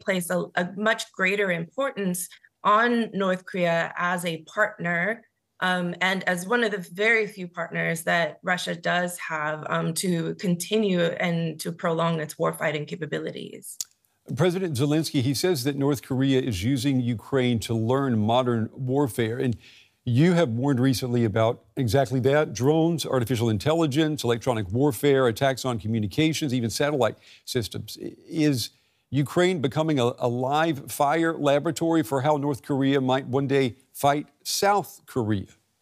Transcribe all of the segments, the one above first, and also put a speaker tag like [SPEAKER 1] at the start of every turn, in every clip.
[SPEAKER 1] place a much greater importance on North Korea as a partner, and as one of the very few partners that Russia does have to continue and to prolong its warfighting capabilities.
[SPEAKER 2] President Zelensky, he says that North Korea is using Ukraine to learn modern warfare. And you have warned recently about exactly that: drones, artificial intelligence, electronic warfare, attacks on communications, even satellite systems. Is Ukraine becoming a live fire laboratory for how North Korea might one day fight South Korea?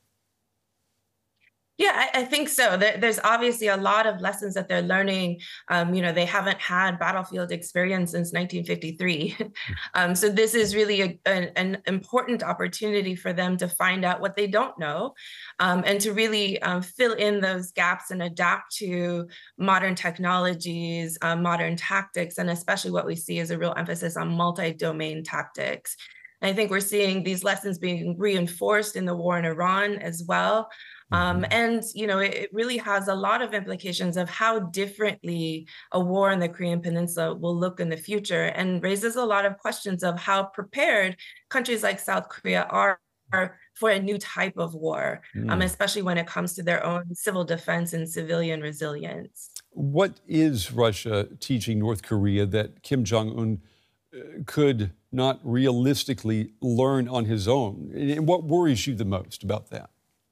[SPEAKER 1] Yeah, I think so. There's obviously a lot of lessons that they're learning. They haven't had battlefield experience since 1953. So this is really an important opportunity for them to find out what they don't know, and to really fill in those gaps and adapt to modern technologies, modern tactics, and especially what we see is a real emphasis on multi-domain tactics. And I think we're seeing these lessons being reinforced in the war in Iran as well. And, it really has a lot of implications of how differently a war in the Korean Peninsula will look in the future, and raises a lot of questions of how prepared countries like South Korea are for a new type of war, especially when it comes to their own civil defense and civilian resilience.
[SPEAKER 2] What is Russia teaching North Korea that Kim Jong-un could not realistically learn on his own? And what worries you the most about that?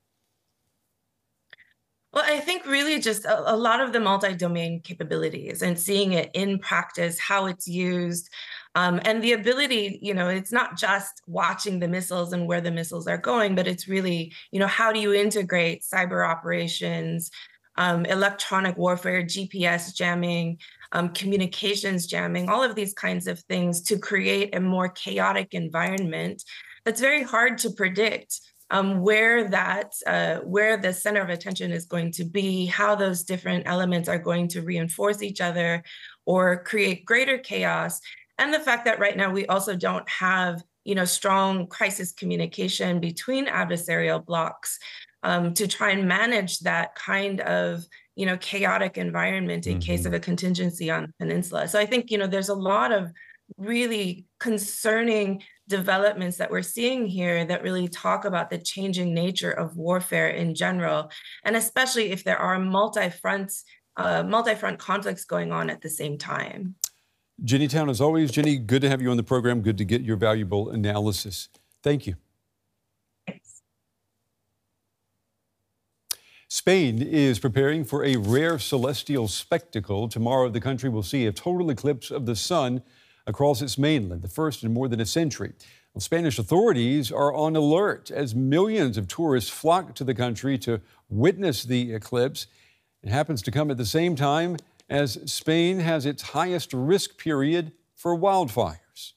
[SPEAKER 1] Well, I think really just a lot of the multi-domain capabilities and seeing it in practice, how it's used, and the ability, it's not just watching the missiles and where the missiles are going, but it's really, how do you integrate cyber operations, electronic warfare, GPS jamming, communications jamming, all of these kinds of things to create a more chaotic environment that's very hard to predict. Where the center of attention is going to be, how those different elements are going to reinforce each other or create greater chaos. And the fact that right now we also don't have, strong crisis communication between adversarial blocs to try and manage that kind of, chaotic environment in case of a contingency on the peninsula. So I think, there's a lot of really concerning developments that we're seeing here that really talk about the changing nature of warfare in general, and especially if there are multi-front conflicts going on at the same time.
[SPEAKER 2] Jenny Town, as always. Jenny, good to have you on the program. Good to get your valuable analysis. Thank you.
[SPEAKER 1] Thanks.
[SPEAKER 2] Spain is preparing for a rare celestial spectacle. Tomorrow, the country will see a total eclipse of the sun across its mainland, the first in more than a century. Well, Spanish authorities are on alert as millions of tourists flock to the country to witness the eclipse. It happens to come at the same time as Spain has its highest risk period for wildfires.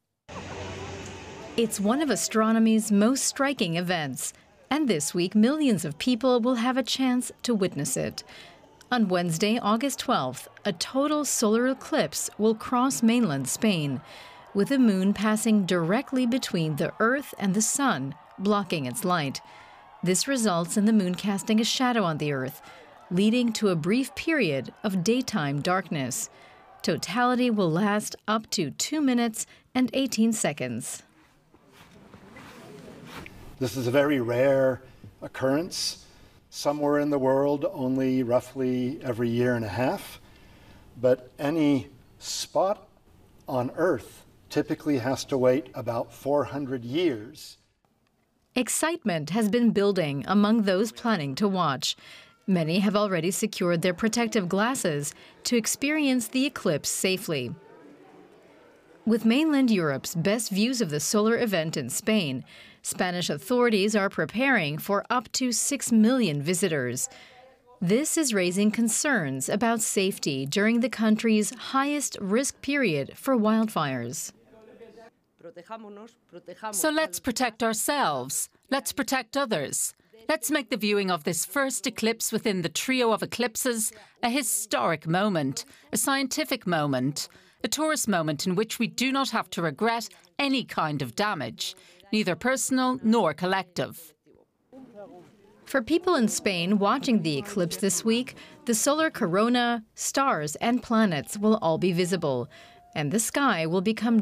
[SPEAKER 3] It's one of astronomy's most striking events, and this week millions of people will have a chance to witness it. On Wednesday, August 12th, a total solar eclipse will cross mainland Spain, with the moon passing directly between the Earth and the sun, blocking its light. This results in the moon casting a shadow on the Earth, leading to a brief period of daytime darkness. Totality will last up to 2 minutes and 18 seconds.
[SPEAKER 4] This is a very rare occurrence. Somewhere in the world, only roughly every year and a half. But any spot on Earth typically has to wait about 400 years.
[SPEAKER 3] Excitement has been building among those planning to watch. Many have already secured their protective glasses to experience the eclipse safely. With mainland Europe's best views of the solar event in Spain, Spanish authorities are preparing for up to 6 million visitors. This is raising concerns about safety during the country's highest risk period for wildfires.
[SPEAKER 5] So let's protect ourselves. Let's protect others. Let's make the viewing of this first eclipse within the trio of eclipses a historic moment, a scientific moment, a tourist moment in which we do not have to regret any kind of damage, neither personal nor collective.
[SPEAKER 3] For people in Spain watching the eclipse this week, the solar corona, stars and planets will all be visible, and the sky will become